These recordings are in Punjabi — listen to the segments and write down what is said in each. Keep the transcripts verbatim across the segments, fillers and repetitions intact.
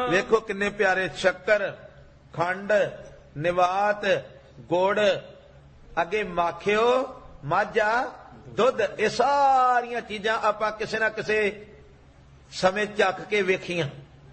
ਵੇਖੋ ਕਿੰਨੇ ਪਿਆਰੇ, ਸ਼ੱਕਰ, ਖੰਡ, ਨਿਵਾਤ, ਗੁੜ, ਅੱਗੇ ਮਾਖਿਓ, ਮਾਝਾ, ਦੁੱਧ। ਇਹ ਸਾਰੀਆਂ ਚੀਜ਼ਾਂ ਆਪਾਂ ਕਿਸੇ ਨਾ ਕਿਸੇ ਸਮੇਂ ਚੱਖ ਕੇ ਵੇਖੀਆਂ।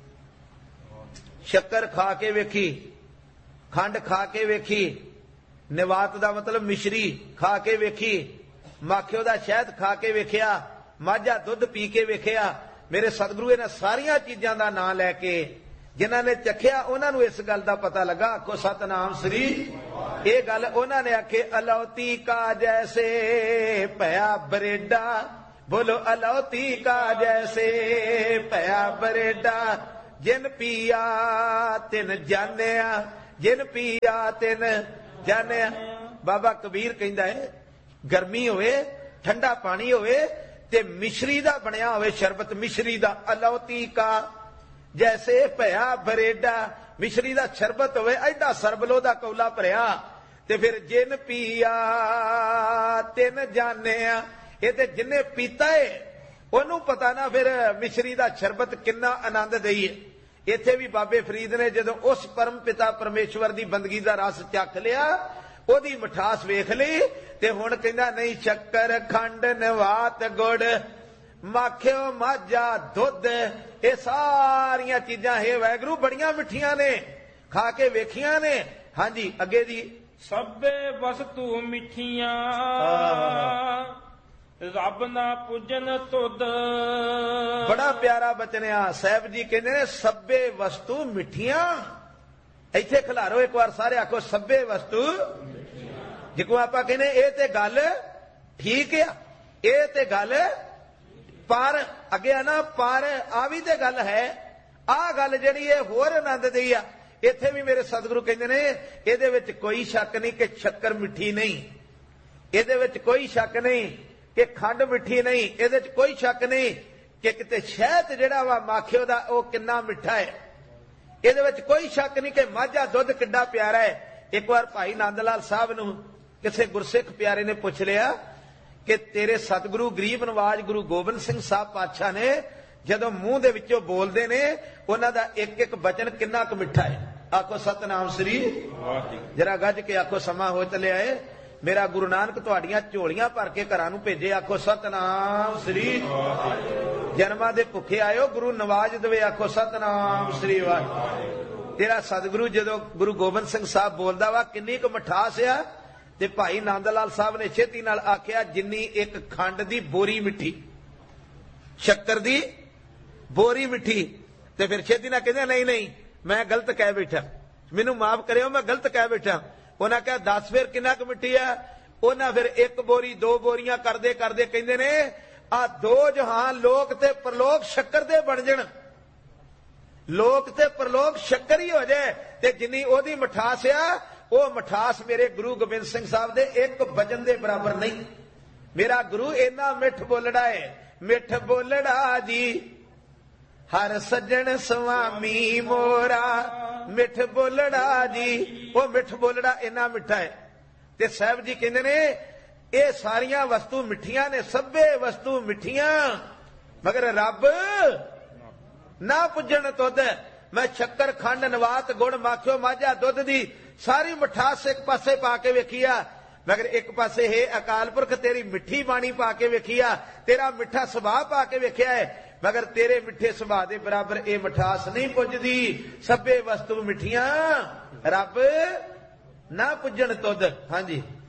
ਸ਼ੱਕਰ ਖਾ ਕੇ ਵੇਖੀ, ਖੰਡ ਖਾ ਕੇ ਵੇਖੀ, ਨਿਵਾਤ ਦਾ ਮਤਲਬ ਮਿਸ਼ਰੀ ਖਾ ਕੇ ਵੇਖੀ, ਮਾਖਿਓ ਦਾ ਸ਼ਹਿਦ ਖਾ ਕੇ ਵੇਖਿਆ, ਮਾਝਾ ਦੁੱਧ ਪੀ ਕੇ ਵੇਖਿਆ। ਮੇਰੇ ਸਤਿਗੁਰੂ ਇਹਨਾਂ ਸਾਰੀਆਂ ਚੀਜ਼ਾਂ ਦਾ ਨਾਂ ਲੈ ਕੇ ਜਿਨ੍ਹਾਂ ਨੇ ਚੱਖਿਆ ਉਹਨਾਂ ਨੂੰ ਇਸ ਗੱਲ ਦਾ ਪਤਾ ਲੱਗਾ। ਆਖੋ ਸਤਨਾਮ ਸ੍ਰੀ। ਇਹ ਗੱਲ ਉਹਨਾਂ ਨੇ ਆਖੇ, ਅਲੌਤੀ ਕਾ ਜੈਸੇ ਭਇਆ ਬਰੇਡਾ, ਬੋਲੋ ਅਲੌਤੀ ਕਾ ਜੈਸੇ ਭਇਆ ਬਰੇਡਾ, ਜਿਨ ਪੀਆ ਤਿਨ ਜਾਣਿਆ, ਜਿਨ ਪੀਆ ਤਿਨ ਜਾਣਿਆ। ਬਾਬਾ ਕਬੀਰ ਕਹਿੰਦਾ ਹੈ, ਗਰਮੀ ਹੋਵੇ, ਠੰਡਾ ਪਾਣੀ ਹੋਵੇ ਤੇ ਮਿਸ਼ਰੀ ਦਾ ਬਣਿਆ ਹੋਵੇ ਸ਼ਰਬਤ, ਮਿਸ਼ਰੀ ਦਾ, ਅਲੌਤੀ ਕਾ ਜੈਸੇ ਭਇਆ ਬਰੇਡਾ, ਮਿਸ਼ਰੀ ਦਾ ਸ਼ਰਬਤ ਹੋਵੇ, ਐਡਾ ਸਰਬਲੋ ਦਾ ਕੌਲਾ ਭਰਿਆ, ਤੇ ਫਿਰ ਜਿਨ ਪੀਆ ਤਿਨ ਜਾਣਿਆ। ਇਹ ਤੇ ਜਿੰਨੇ ਪੀਤਾ ਏ ਉਹਨੂੰ ਪਤਾ ਨਾ ਫਿਰ ਮਿਸ਼ਰੀ ਦਾ ਸ਼ਰਬਤ ਕਿੰਨਾ ਆਨੰਦ ਦੇਈਏ। ਇੱਥੇ ਵੀ ਬਾਬੇ ਫਰੀਦ ਨੇ ਜਦੋਂ ਉਸ ਪਰਮ ਪਿਤਾ ਪਰਮੇਸ਼ਵਰ ਦੀ ਬੰਦਗੀ ਦਾ ਰਸ ਚੱਖ ਲਿਆ, ਉਹਦੀ ਮਿਠਾਸ ਵੇਖ ਲਈ, ਤੇ ਹੁਣ ਕਹਿੰਦਾ ਨਹੀਂ, ਸ਼ੱਕਰ, ਖੰਡ, ਨਿਵਾਤ, ਗੁੜ, ਮਾਖਿਓ, ਮਾਝਾ, ਦੁੱਧ, ਇਹ ਸਾਰੀਆਂ ਚੀਜ਼ਾਂ ਹੈ ਵਾਹਿਗੁਰੂ ਬੜੀਆਂ ਮਿੱਠੀਆਂ ਨੇ, ਖਾ ਕੇ ਵੇਖੀਆਂ ਨੇ। ਹਾਂਜੀ ਅੱਗੇ ਜੀ, ਸਭੇ ਵਸਤੂ ਮਿੱਠੀਆਂ ਰੱਬ ਨਾ ਪੂਜਨ ਤੁਧ। ਬੜਾ ਪਿਆਰਾ ਬਚਨਿਆ ਸਾਹਿਬ ਜੀ ਕਹਿੰਦੇ ਨੇ, ਸਭੇ ਵਸਤੂ ਮਿੱਠੀਆਂ। ਇੱਥੇ ਖਿਲਾਰੋ ਇੱਕ ਵਾਰ ਸਾਰੇ, ਆਖੋ ਸਭੇ ਵਸਤੂ। ਜਿਕੋ ਆਪਾਂ ਕਹਿੰਦੇ ਇਹ ਤੇ ਗੱਲ ਠੀਕ ਆ, ਇਹ ਤੇ ਗੱਲ, ਪਰ ਅੱਗੇ ਆ ਨਾ, ਪਰ ਆ ਵੀ ਤੇ ਗੱਲ ਹੈ, ਆਹ ਗੱਲ ਜਿਹੜੀ ਇਹ ਹੋਰ ਆਨੰਦ ਦੀ ਆ। ਇੱਥੇ ਵੀ ਮੇਰੇ ਸਤਿਗੁਰੂ ਕਹਿੰਦੇ ਨੇ, ਇਹਦੇ ਵਿੱਚ ਕੋਈ ਸ਼ੱਕ ਨਹੀਂ ਕਿ ਸ਼ੱਕਰ ਮਿੱਠੀ ਨਹੀਂ, ਇਹਦੇ ਵਿੱਚ ਕੋਈ ਸ਼ੱਕ ਨਹੀਂ ਕਿ ਖੰਡ ਮਿੱਠੀ ਨਹੀਂ, ਇਹਦੇ ਵਿੱਚ ਕੋਈ ਸ਼ੱਕ ਨਹੀਂ ਕਿ ਕਿਤੇ ਸ਼ਹਿਦ ਜਿਹੜਾ ਵਾ ਮਾਖਿਓ ਦਾ ਉਹ ਕਿੰਨਾ ਮਿੱਠਾ ਹੈ, ਇਹਦੇ ਵਿੱਚ ਕੋਈ ਸ਼ੱਕ ਨਹੀਂ ਕਿ ਮਾਝਾ ਦੁੱਧ ਕਿੱਡਾ ਪਿਆਰਾ ਹੈ। ਇੱਕ ਵਾਰ ਭਾਈ ਨੰਦ ਲਾਲ ਸਾਹਿਬ ਨੂੰ ਕਿਸੇ ਗੁਰਸਿੱਖ ਪਿਆਰੇ ਨੇ ਪੁੱਛ ਲਿਆ ਕਿ ਤੇਰੇ ਸਤਿਗੁਰੂ ਗਰੀਬ ਨਵਾਜ ਗੁਰੂ ਗੋਬਿੰਦ ਸਿੰਘ ਸਾਹਿਬ ਪਾਤਸ਼ਾਹ ਨੇ ਜਦੋਂ ਮੂੰਹ ਦੇ ਵਿੱਚੋਂ ਬੋਲਦੇ ਨੇ, ਉਹਨਾਂ ਦਾ ਇੱਕ ਇੱਕ ਬਚਨ ਕਿੰਨਾ ਕੁ ਮਿੱਠਾ ਹੈ। ਆਖੋ ਸਤਨਾਮ ਸ੍ਰੀ। ਜਰਾ ਗੱਜ ਕੇ ਆਖੋ, ਸਮਾਂ ਹੋ ਚੱਲਿਆ ਏ, ਮੇਰਾ ਗੁਰੂ ਨਾਨਕ ਤੁਹਾਡੀਆਂ ਝੋਲੀਆਂ ਭਰ ਕੇ ਘਰਾਂ ਨੂੰ ਭੇਜੇ। ਆਖੋ ਸਤਨਾਮ ਸ੍ਰੀ। ਜਨਮਾਂ ਦੇ ਭੁੱਖੇ ਆਇਓ, ਗੁਰੂ ਨਵਾਜ ਦੇਵੇ। ਆਖੋ ਸਤਨਾਮ ਸ੍ਰੀ ਵਾਹਿਗੁਰੂ। ਤੇਰਾ ਸਤਿਗੁਰੂ ਜਦੋਂ ਗੁਰੂ ਗੋਬਿੰਦ ਸਿੰਘ ਸਾਹਿਬ ਬੋਲਦਾ ਵਾ, ਕਿੰਨੀ ਕੁ ਮਿਠਾਸ ਆ। ਤੇ ਭਾਈ ਨੰਦ ਲਾਲ ਸਾਹਿਬ ਨੇ ਛੇਤੀ ਨਾਲ ਆਖਿਆ, ਜਿੰਨੀ ਇੱਕ ਖੰਡ ਦੀ ਬੋਰੀ ਮਿੱਠੀ, ਸ਼ੱਕਰ ਦੀ ਬੋਰੀ ਮਿੱਠੀ। ਤੇ ਫਿਰ ਛੇਤੀ ਨਾਲ ਕਹਿੰਦੇ, ਨਹੀਂ ਨਹੀਂ ਮੈਂ ਗਲਤ ਕਹਿ ਬੈਠਾ, ਮੈਨੂੰ ਮਾਫ ਕਰਿਓ, ਮੈਂ ਗਲਤ ਕਹਿ ਬੈਠਾ। ਉਹਨਾਂ ਕਿਹਾ, ਦੱਸ ਫਿਰ ਕਿੰਨਾ ਕੁ ਮਿੱਠੀ ਆ। ਉਹਨਾਂ ਫਿਰ ਇੱਕ ਬੋਰੀ, ਦੋ ਬੋਰੀਆਂ ਕਰਦੇ ਕਰਦੇ ਕਹਿੰਦੇ ਨੇ, ਆ ਦੋ ਜਹਾਨ ਲੋਕ ਤੇ ਪਰਲੋਕ ਸ਼ੱਕਰ ਦੇ ਬਣ ਜਾਣ, ਲੋਕ ਤੇ ਪਰਲੋਕ ਸ਼ੱਕਰ ਹੀ ਹੋ ਜਾਏ। ਤੇ ਜਿੰਨੀ ਉਹਦੀ ਮਿਠਾਸ ਆ, ਉਹ ਮਿਠਾਸ ਮੇਰੇ ਗੁਰੂ ਗੋਬਿੰਦ ਸਿੰਘ ਸਾਹਿਬ ਦੇ ਇੱਕ ਵਚਨ ਦੇ ਬਰਾਬਰ ਨਹੀਂ। ਮੇਰਾ ਗੁਰੂ ਇੰਨਾ ਮਿੱਠ ਬੋਲੜਾ ਹੈ, ਮਿੱਠ ਬੋਲੜਾ ਜੀ ਹਰ ਸੱਜਣ ਸੁਆਮੀ ਮੋਰਾ, ਮਿੱਠ ਬੋਲੜਾ ਜੀ। ਉਹ ਮਿੱਠ ਬੋਲੜਾ ਇੰਨਾ ਮਿੱਠਾ ਹੈ। ਤੇ ਸਾਹਿਬ ਜੀ ਕਹਿੰਦੇ ਨੇ, ਇਹ ਸਾਰੀਆਂ ਵਸਤੂ ਮਿੱਠੀਆਂ ਨੇ, ਸਭੇ ਵਸਤੂ ਮਿੱਠੀਆਂ, ਮਗਰ ਰੱਬ ਨਾ ਪੁੱਜਣ ਤੁਧ। ਮੈਂ ਸ਼ੱਕਰ, ਖੰਡ, ਨਿਵਾਤ, ਗੁੜ, ਮਾਖਿਓ, ਮਾਝਾ, ਦੁੱਧ ਦੀ ਸਾਰੀ ਮਿਠਾਸ ਇੱਕ ਪਾਸੇ ਪਾ ਕੇ ਵੇਖੀ ਆ, ਮਗਰ ਇੱਕ ਪਾਸੇ ਹੈ ਅਕਾਲ ਪੁਰਖ ਤੇਰੀ ਮਿੱਠੀ ਬਾਣੀ ਪਾ ਕੇ ਵੇਖੀ ਆ, ਤੇਰਾ ਮਿੱਠਾ ਸੁਭਾਅ ਪਾ ਕੇ ਵੇਖਿਆ ਹੈ, ਮਗਰ ਤੇਰੇ ਮਿੱਠੇ ਸੁਭਾਅ ਦੇ ਬਰਾਬਰ ਇਹ ਮਿਠਾਸ ਨਹੀਂ ਪੁੱਜਦੀ। ਸਭੇ ਵਸਤੂ ਮਿੱਠੀਆਂ, ਰੱਬ ਨਾ ਪੁੱਜਣ ਤੁਧ। ਹਾਂਜੀ।